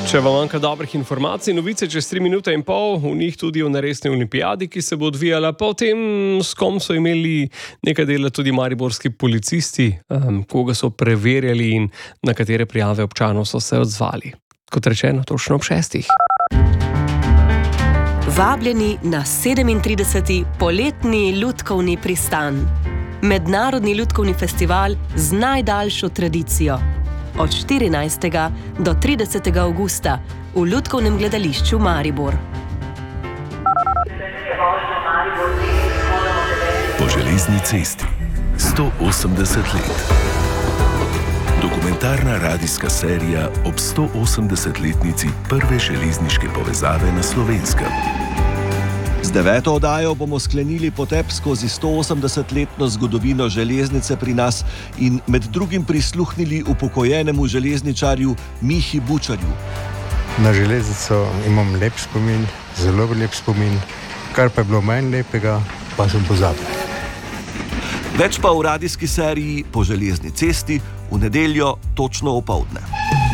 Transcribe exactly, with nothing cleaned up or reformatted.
Če vam manjka dobrih informacij, novice čez tri minute in pol, v njih tudi o naresni olimpijadi, ki se bo odvijala. Potem, s kom so imeli nekaj dela tudi mariborski policisti, um, koga so preverjali in na katere prijave občanov so se odzvali. Kot rečeno, točno ob šestih. Vabljeni na sedemintrideseti poletni lutkovni pristan. Mednarodni lutkovni festival z najdaljšo tradicijo. Od štirinajstega do tridesetega avgusta v Lutkovnem gledališču Maribor. Po železni cesti sto osemdeset let. Dokumentarna radijska serija ob sto osemdesetletnici prve železniške povezave na Slovenskem. Z deveto oddajo bomo sklenili potep skozi sto osemdesetletno zgodovino železnice pri nas in med drugim prisluhnili upokojenemu železničarju Mihi Bučarju. Na železnico imam lep spomin, zelo lep spomin, kar pa je bilo manj lepega, pa sem pozabil. Več pa v radijski seriji Po železni cesti v nedeljo točno opoldne.